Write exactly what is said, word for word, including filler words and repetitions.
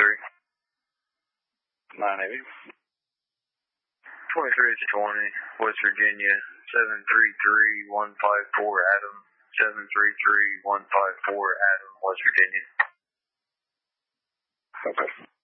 twenty-three. nine eighty. twenty-three to twenty, West Virginia, seven three three one five four Adam, seven three three one five four Adam, West Virginia. Okay.